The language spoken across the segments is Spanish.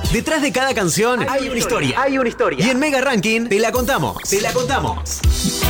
Detrás de cada canción hay una historia. Hay una historia. Y en Mega Ranking te la contamos. Te la contamos.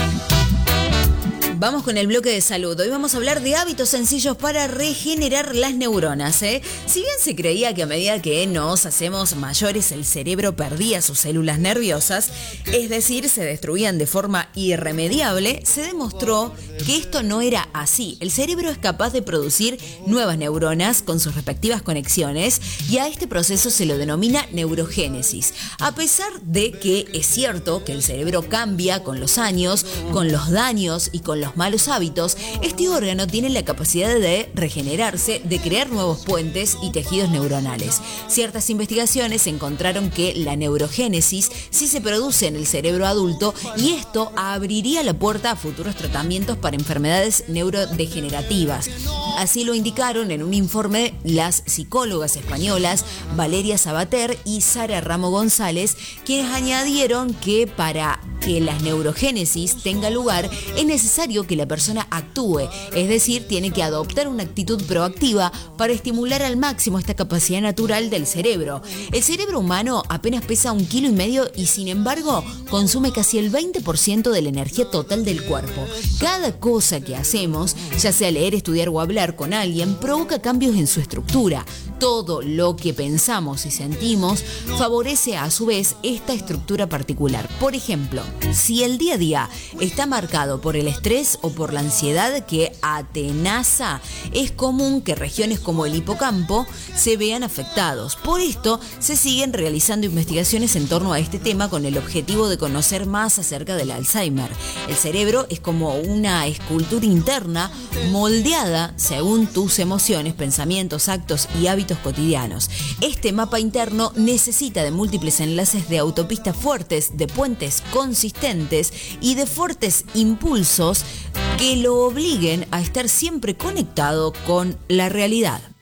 Vamos con el bloque de salud. Hoy vamos a hablar de hábitos sencillos para regenerar las neuronas. Si bien se creía que a medida que nos hacemos mayores el cerebro perdía sus células nerviosas, es decir, se destruían de forma irremediable, se demostró que esto no era así. El cerebro es capaz de producir nuevas neuronas con sus respectivas conexiones y a este proceso se lo denomina neurogénesis. A pesar de que es cierto que el cerebro cambia con los años, con los daños y con los malos hábitos, este órgano tiene la capacidad de regenerarse, de crear nuevos puentes y tejidos neuronales. Ciertas investigaciones encontraron que la neurogénesis sí se produce en el cerebro adulto y esto abriría la puerta a futuros tratamientos para enfermedades neurodegenerativas. Así lo indicaron en un informe las psicólogas españolas Valeria Sabater y Sara Ramo González, quienes añadieron que para que la neurogénesis tenga lugar es necesario que la persona actúe, es decir, tiene que adoptar una actitud proactiva para estimular al máximo esta capacidad natural del cerebro. El cerebro humano apenas pesa 1,5 kilos y sin embargo consume casi el 20% de la energía total del cuerpo. Cada cosa que hacemos, ya sea leer, estudiar o hablar con alguien, provoca cambios en su estructura. Todo lo que pensamos y sentimos favorece a su vez esta estructura particular. Por ejemplo, si el día a día está marcado por el estrés o por la ansiedad que atenaza, es común que regiones como el hipocampo se vean afectados. Por esto, se siguen realizando investigaciones en torno a este tema con el objetivo de conocer más acerca del Alzheimer. El cerebro es como una escultura interna moldeada según tus emociones, pensamientos, actos y hábitos cotidianos. Este mapa interno necesita de múltiples enlaces de autopistas fuertes, de puentes consistentes y de fuertes impulsos que lo obliguen a estar siempre conectado con la realidad.